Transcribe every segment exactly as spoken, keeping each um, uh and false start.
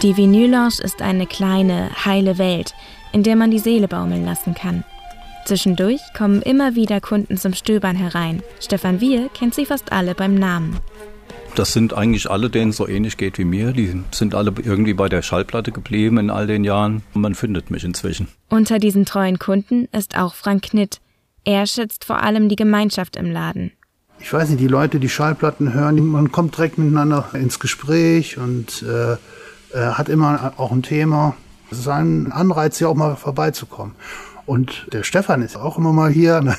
Die Vinyl-Lounge ist eine kleine, heile Welt, in der man die Seele baumeln lassen kann. Zwischendurch kommen immer wieder Kunden zum Stöbern herein. Stefan Wier kennt sie fast alle beim Namen. Das sind eigentlich alle, denen es so ähnlich geht wie mir. Die sind alle irgendwie bei der Schallplatte geblieben in all den Jahren. Und man findet mich inzwischen. Unter diesen treuen Kunden ist auch Frank Knitt. Er schätzt vor allem die Gemeinschaft im Laden. Ich weiß nicht, die Leute, die Schallplatten hören, man kommt direkt miteinander ins Gespräch und äh, hat immer auch ein Thema. Es ist ein Anreiz, hier auch mal vorbeizukommen. Und der Stefan ist auch immer mal hier.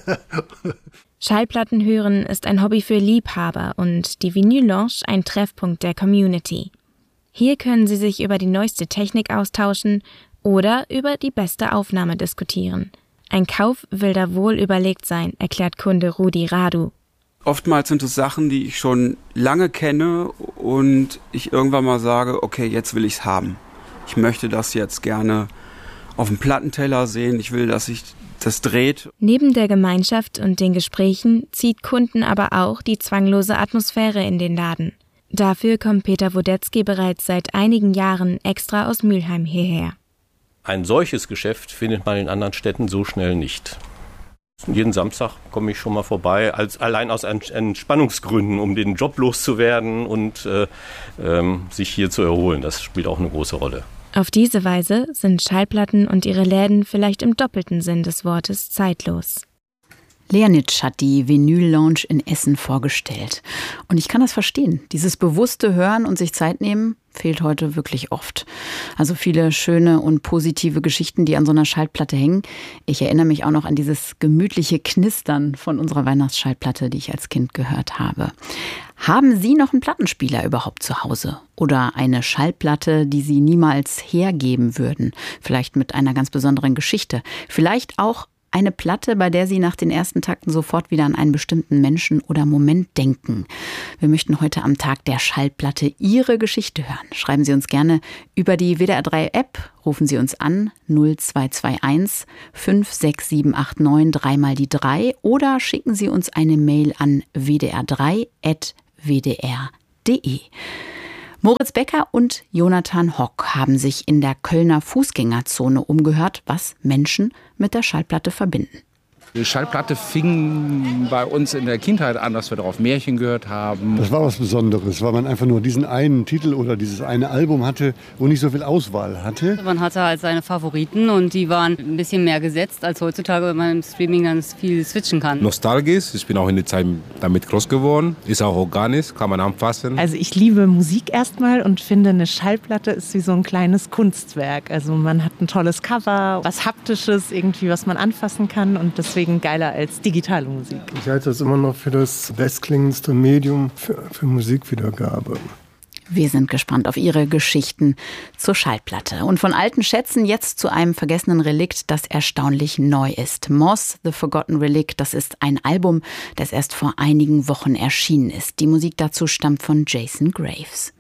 Schallplatten hören ist ein Hobby für Liebhaber und die Vinyl-Lounge ein Treffpunkt der Community. Hier können sie sich über die neueste Technik austauschen oder über die beste Aufnahme diskutieren. Ein Kauf will da wohl überlegt sein, erklärt Kunde Rudi Radu. Oftmals sind es Sachen, die ich schon lange kenne und ich irgendwann mal sage, okay, jetzt will ich's haben. Ich möchte das jetzt gerne auf dem Plattenteller sehen. Ich will, dass sich das dreht. Neben der Gemeinschaft und den Gesprächen zieht Kunden aber auch die zwanglose Atmosphäre in den Laden. Dafür kommt Peter Wodetzky bereits seit einigen Jahren extra aus Mülheim hierher. Ein solches Geschäft findet man in anderen Städten so schnell nicht. Jeden Samstag komme ich schon mal vorbei, als allein aus Entspannungsgründen, um den Job loszuwerden und äh, ähm, sich hier zu erholen. Das spielt auch eine große Rolle. Auf diese Weise sind Schallplatten und ihre Läden vielleicht im doppelten Sinn des Wortes zeitlos. Leonitsch hat die Vinyl-Lounge in Essen vorgestellt. Und ich kann das verstehen. Dieses bewusste Hören und sich Zeit nehmen fehlt heute wirklich oft. Also viele schöne und positive Geschichten, die an so einer Schallplatte hängen. Ich erinnere mich auch noch an dieses gemütliche Knistern von unserer Weihnachtsschallplatte, die ich als Kind gehört habe. Haben Sie noch einen Plattenspieler überhaupt zu Hause? Oder eine Schallplatte, die Sie niemals hergeben würden? Vielleicht mit einer ganz besonderen Geschichte. Vielleicht auch eine Platte, bei der Sie nach den ersten Takten sofort wieder an einen bestimmten Menschen oder Moment denken. Wir möchten heute am Tag der Schallplatte Ihre Geschichte hören. Schreiben Sie uns gerne über die W D R drei App. Rufen Sie uns an null zwei zwei eins fünf sechs sieben acht neun drei mal die drei oder schicken Sie uns eine Mail an w d r drei at w d r punkt d e. Moritz Becker und Jonathan Hock haben sich in der Kölner Fußgängerzone umgehört, was Menschen mit der Schallplatte verbinden. Die Schallplatte fing bei uns in der Kindheit an, dass wir darauf Märchen gehört haben. Das war was Besonderes, weil man einfach nur diesen einen Titel oder dieses eine Album hatte, wo nicht so viel Auswahl hatte. Man hatte halt seine Favoriten und die waren ein bisschen mehr gesetzt, als heutzutage, wenn man im Streaming ganz viel switchen kann. Nostalgisch, ich bin auch in der Zeit damit groß geworden, ist auch organisch, kann man anfassen. Also ich liebe Musik erstmal und finde, eine Schallplatte ist wie so ein kleines Kunstwerk. Also man hat ein tolles Cover, was Haptisches irgendwie, was man anfassen kann und deswegen Deswegen geiler als digitale Musik. Ich halte das immer noch für das bestklingendste Medium für, für Musikwiedergabe. Wir sind gespannt auf Ihre Geschichten zur Schallplatte. Und von alten Schätzen jetzt zu einem vergessenen Relikt, das erstaunlich neu ist. Moss, The Forgotten Relic, das ist ein Album, das erst vor einigen Wochen erschienen ist. Die Musik dazu stammt von Jason Graves.